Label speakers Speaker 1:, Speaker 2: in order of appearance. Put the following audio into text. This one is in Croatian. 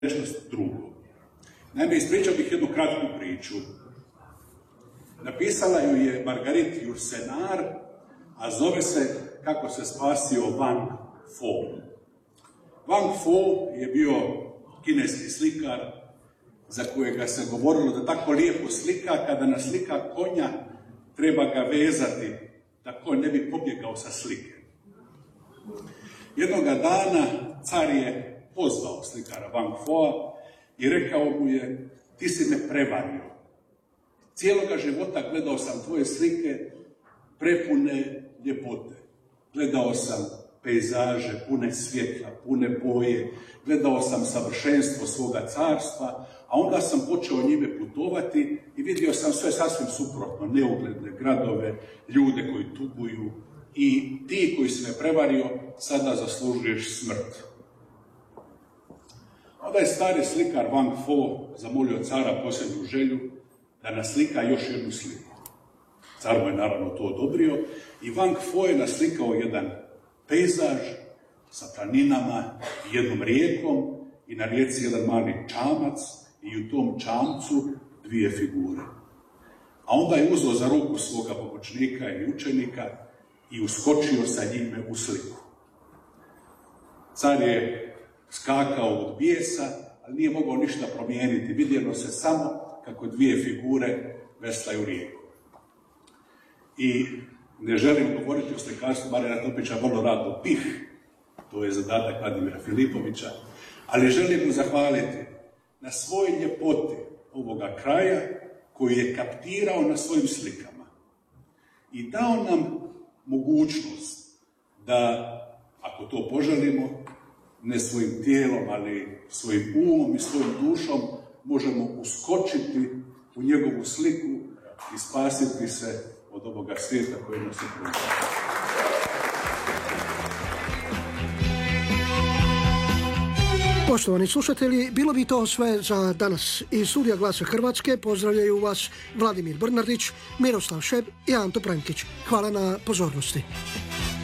Speaker 1: nešto drugo. Naime, ispričao bih jednu kratku priču. Napisala ju je Marguerite Yourcenar, a zove se Kako se spasio Van Gogh. Van Gogh je bio kineski slikar za kojega se govorilo da tako lijepo slika, kada naslika konja treba ga vezati da konj ne bi pobjegao sa slike. Jednoga dana car je pozvao slikara Van Gogha i rekao mu je: ti si me prevario. Cijeloga života gledao sam tvoje slike prepune ljepote. Gledao sam pejzaže pune svjetla, pune boje, gledao sam savršenstvo svoga carstva, a onda sam počeo njime putovati i vidio sam sve sasvim suprotno, neugledne gradove, ljude koji tuguju, i ti koji si me prevario sada zaslužuješ smrt. Onda je stari slikar Van Gogh zamolio cara posljednju želju da naslika još jednu sliku. Car mu je naravno to odobrio i Van Gogh je naslikao jedan pejzaž sa planinama i jednom rijekom i na rijeci jedan mali čamac i u tom čamcu dvije figure. A onda je uzeo za ruku svoga pomoćnika ili učenika i uskočio sa njime u sliku. Car je skakao od bijesa, ali nije mogao ništa promijeniti. Vidjelo se samo kako dvije figure veslaju rijeku. I ne želim govoriti o slikarstvu Marijana Topića, vrlo rado bih, to je zadatak Vladimira Filipovića, ali želim mu zahvaliti na svoj ljepoti ovoga kraja koji je kaptirao na svojim slikama i dao nam mogućnost da, ako to poželimo, ne svojim tijelom, ali svojim umom i svojom dušom, možemo uskočiti u njegovu sliku i spasiti se od ovoga svijeta koji nas okružuje.
Speaker 2: Poštovani slušatelji, bilo bi to sve za danas. Iz studija Glasa Hrvatske pozdravljaju vas Vladimir Brnardić, Miroslav Šeb i Anto Prankić. Hvala na pozornosti.